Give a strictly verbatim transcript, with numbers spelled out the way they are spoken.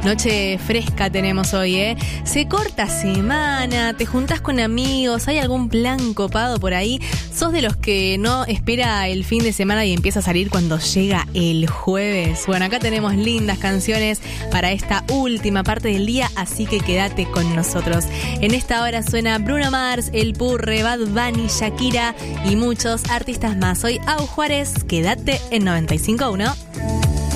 Noche fresca tenemos hoy, ¿eh? Se corta semana, te juntás con amigos, ¿hay algún plan copado por ahí? ¿Sos de los que no espera el fin de semana y empieza a salir cuando llega el jueves? Bueno, acá tenemos lindas canciones para esta última parte del día, así que quédate con nosotros. En esta hora suena Bruno Mars, El Purre, Bad Bunny, Shakira y muchos artistas más. Soy Au Juárez, quédate en noventa y cinco punto uno.